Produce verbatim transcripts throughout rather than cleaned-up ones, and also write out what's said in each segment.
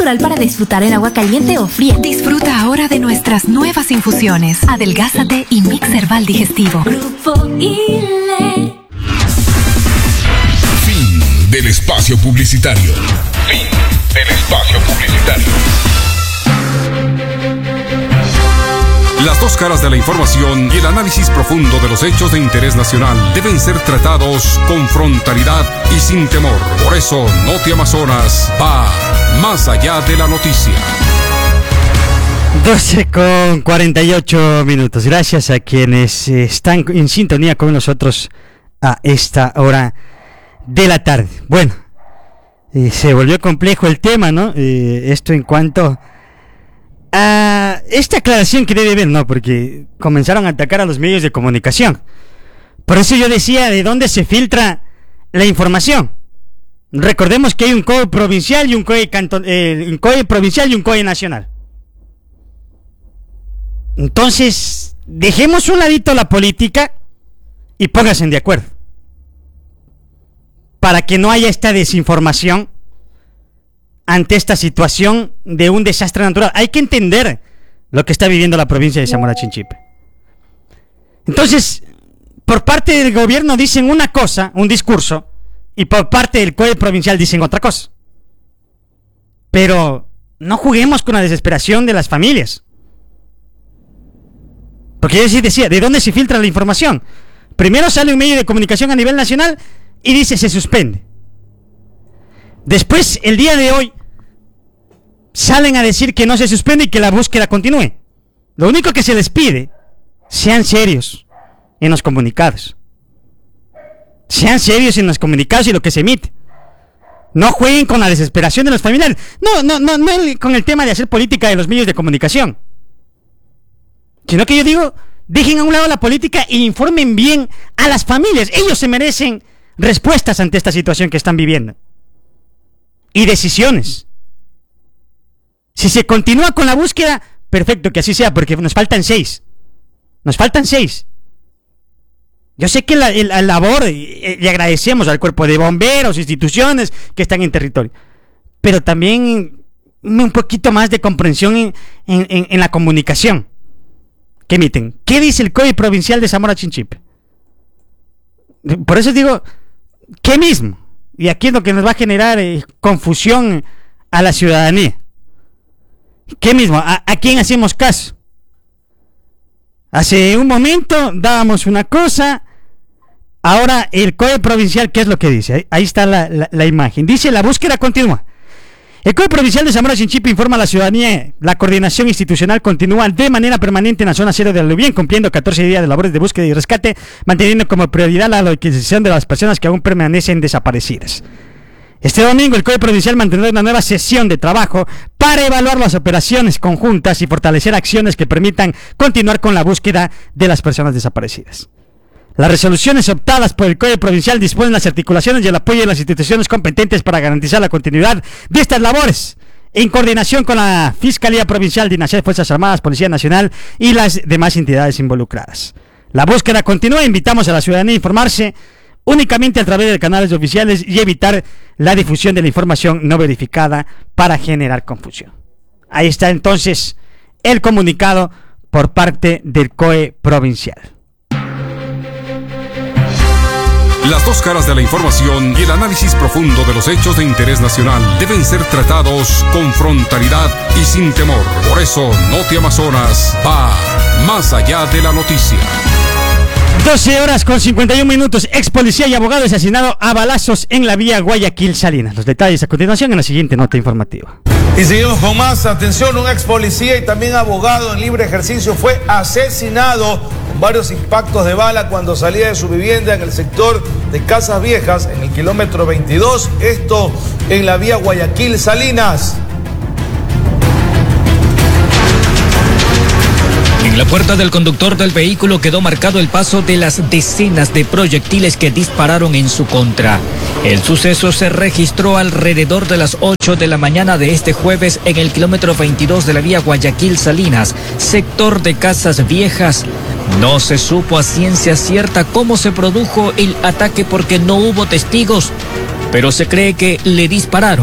natural para disfrutar en agua caliente o fría. Disfruta ahora de nuestras nuevas infusiones. Adelgázate y Mix Herbal Digestivo. Grupo ILE. Fin del espacio publicitario. Fin del espacio publicitario. Las dos caras de la información y el análisis profundo de los hechos de interés nacional deben ser tratados con frontalidad y sin temor. Por eso, Noti Amazonas va más allá de la noticia. doce con cuarenta y ocho minutos. Gracias a quienes están en sintonía con nosotros a esta hora de la tarde. Bueno, eh, se volvió complejo el tema, ¿no? Eh, esto en cuanto a esta aclaración que debe haber, ¿no? Porque comenzaron a atacar a los medios de comunicación. Por eso yo decía, ¿de dónde se filtra la información? Recordemos que hay un C O E provincial y un C O E, canton, eh, un C O E provincial y un C O E nacional. Entonces, dejemos un ladito la política y pónganse de acuerdo. Para que no haya esta desinformación ante esta situación de un desastre natural. Hay que entender lo que está viviendo la provincia de Zamora Chinchipe. Entonces, por parte del gobierno dicen una cosa, un discurso, y por parte del C O E provincial dicen otra cosa. Pero no juguemos con la desesperación de las familias. Porque yo sí decía, ¿de dónde se filtra la información? Primero sale un medio de comunicación a nivel nacional y dice se suspende. Después, el día de hoy, salen a decir que no se suspende y que la búsqueda continúe. Lo único que se les pide, sean serios en los comunicados. Sean serios en los comunicados y lo que se emite. No jueguen con la desesperación de los familiares. No, no, no, no con el tema de hacer política de los medios de comunicación. Sino que yo digo, dejen a un lado la política e informen bien a las familias. Ellos se merecen respuestas ante esta situación que están viviendo. Y decisiones. Si se continúa con la búsqueda, perfecto, que así sea, porque nos faltan seis. Nos faltan seis. Yo sé que la, la labor, y, y agradecemos al cuerpo de bomberos, instituciones que están en territorio, pero también un poquito más de comprensión en, en, en, en la comunicación que emiten. ¿Qué dice el C O E provincial de Zamora Chinchipe? Por eso digo, ¿qué mismo? Y aquí es lo que nos va a generar eh, confusión a la ciudadanía. ¿Qué mismo? ¿A, a quién hacemos caso? Hace un momento dábamos una cosa, ahora el C O E provincial, ¿qué es lo que dice? Ahí, ahí está la, la, la imagen. Dice, la búsqueda continúa. El C O E provincial de Zamora Chinchipe informa a la ciudadanía, la coordinación institucional continúa de manera permanente en la zona cero de Aluvién, cumpliendo catorce días de labores de búsqueda y rescate, manteniendo como prioridad la localización de las personas que aún permanecen desaparecidas. Este domingo el C O E provincial mantendrá una nueva sesión de trabajo para evaluar las operaciones conjuntas y fortalecer acciones que permitan continuar con la búsqueda de las personas desaparecidas. Las resoluciones optadas por el C O E provincial disponen las articulaciones y el apoyo de las instituciones competentes para garantizar la continuidad de estas labores, en coordinación con la Fiscalía Provincial, DINASED, Fuerzas Armadas, Policía Nacional y las demás entidades involucradas. La búsqueda continúa, invitamos a la ciudadanía a informarse únicamente a través de canales oficiales y evitar la difusión de la información no verificada para generar confusión. Ahí está entonces el comunicado por parte del C O E provincial. Las dos caras de la información y el análisis profundo de los hechos de interés nacional deben ser tratados con frontalidad y sin temor. Por eso, Noti Amazonas va más allá de la noticia. doce horas con cincuenta y un minutos. Ex policía y abogado asesinado a balazos en la vía Guayaquil-Salinas. Los detalles a continuación en la siguiente nota informativa. Y seguimos con más. Atención, un ex policía y también abogado en libre ejercicio fue asesinado con varios impactos de bala cuando salía de su vivienda en el sector de Casas Viejas, en el kilómetro veintidós, esto en la vía Guayaquil-Salinas. En la puerta del conductor del vehículo quedó marcado el paso de las decenas de proyectiles que dispararon en su contra. El suceso se registró alrededor de las ocho de la mañana de este jueves en el kilómetro veintidós de la vía Guayaquil-Salinas, sector de Casas Viejas. No se supo a ciencia cierta cómo se produjo el ataque porque no hubo testigos, pero se cree que le dispararon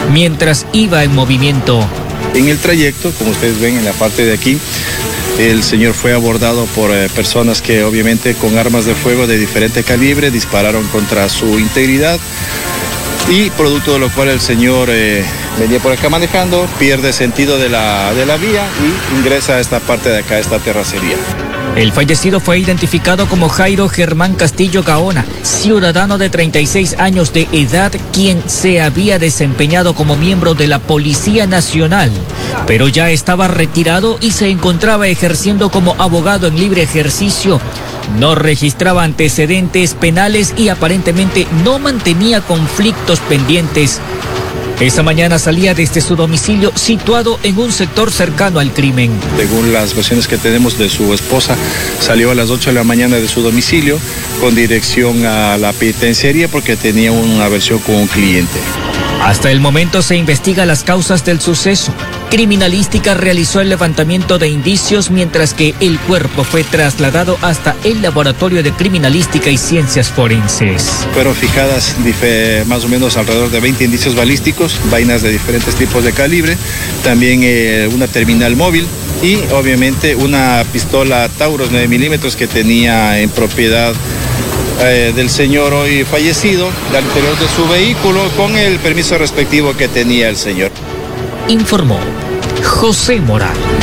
mientras iba en movimiento. En el trayecto, como ustedes ven en la parte de aquí, el señor fue abordado por eh, personas que obviamente con armas de fuego de diferente calibre dispararon contra su integridad y producto de lo cual el señor eh, venía por acá manejando, pierde sentido de la, de la vía y ingresa a esta parte de acá, esta terracería. El fallecido fue identificado como Jairo Germán Castillo Gaona, ciudadano de treinta y seis años de edad, quien se había desempeñado como miembro de la Policía Nacional, pero ya estaba retirado y se encontraba ejerciendo como abogado en libre ejercicio. No registraba antecedentes penales y aparentemente no mantenía conflictos pendientes. Esa mañana salía desde su domicilio situado en un sector cercano al crimen. Según las versiones que tenemos de su esposa, salió a las ocho de la mañana de su domicilio con dirección a la penitenciaría porque tenía una versión con un cliente. Hasta el momento se investiga las causas del suceso. Criminalística realizó el levantamiento de indicios mientras que el cuerpo fue trasladado hasta el Laboratorio de Criminalística y Ciencias Forenses. Fueron fijadas más o menos alrededor de veinte indicios balísticos, vainas de diferentes tipos de calibre, también eh, una terminal móvil y obviamente una pistola Taurus nueve milímetros que tenía en propiedad Eh, del señor hoy fallecido, al interior de su vehículo, con el permiso respectivo que tenía el señor. Informó José Morales.